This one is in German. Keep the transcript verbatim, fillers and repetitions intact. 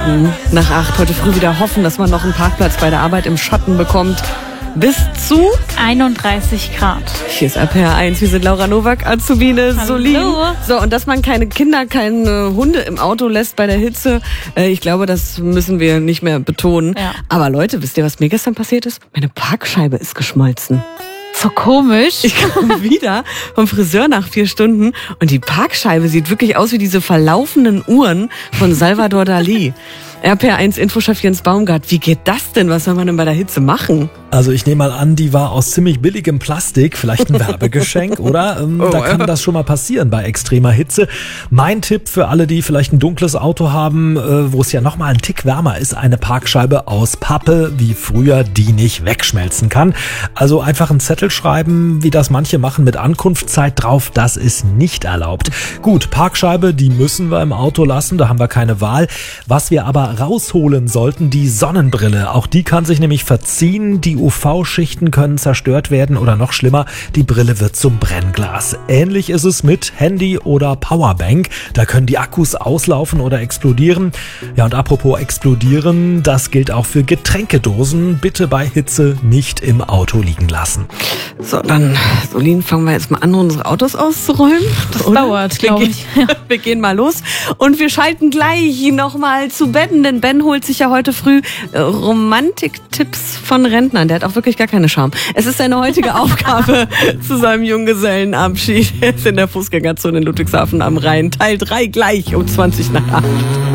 Nach acht heute früh wieder hoffen, dass man noch einen Parkplatz bei der Arbeit im Schatten bekommt. Bis zu einunddreißig Grad. Hier ist R P R eins, wir sind Laura Nowak, Azubine Solin. So, und dass man keine Kinder, keine Hunde im Auto lässt bei der Hitze, äh, ich glaube, das müssen wir nicht mehr betonen. Ja. Aber Leute, wisst ihr, was mir gestern passiert ist? Meine Parkscheibe ist geschmolzen. So komisch. Ich komme wieder vom Friseur nach vier Stunden und die Parkscheibe sieht wirklich aus wie diese verlaufenden Uhren von Salvador Dali. R P R eins Infochef Jens Baumgart, wie geht das denn? Was soll man denn bei der Hitze machen? Also ich nehme mal an, die war aus ziemlich billigem Plastik, vielleicht ein Werbegeschenk, oder? Ähm, Oh, da kann ja. das schon mal passieren bei extremer Hitze. Mein Tipp für alle, die vielleicht ein dunkles Auto haben, äh, wo es ja noch mal einen Tick wärmer ist, eine Parkscheibe aus Pappe, wie früher, die nicht wegschmelzen kann. Also einfach einen Zettel schreiben, wie das manche machen, mit Ankunftszeit drauf, das ist nicht erlaubt. Gut, Parkscheibe, die müssen wir im Auto lassen, da haben wir keine Wahl. Was wir aber rausholen sollten, die Sonnenbrille. Auch die kann sich nämlich verziehen, die U V-Schichten können zerstört werden oder noch schlimmer, die Brille wird zum Brennglas. Ähnlich ist es mit Handy oder Powerbank. Da können die Akkus auslaufen oder explodieren. Ja, und apropos explodieren, das gilt auch für Getränkedosen. Bitte bei Hitze nicht im Auto liegen lassen. So, dann, Solin, fangen wir jetzt mal an, unsere Autos auszuräumen. Das Oder? dauert, Wir glaube gehen- ich. Ja. Wir gehen mal los und wir schalten gleich nochmal zu Ben, denn Ben holt sich ja heute früh äh, Romantiktipps von Rentnern. Der hat auch wirklich gar keine Scham. Es ist seine heutige Aufgabe zu seinem Junggesellenabschied. Er ist in der Fußgängerzone in Ludwigshafen am Rhein. Teil drei gleich um zwanzig nach acht.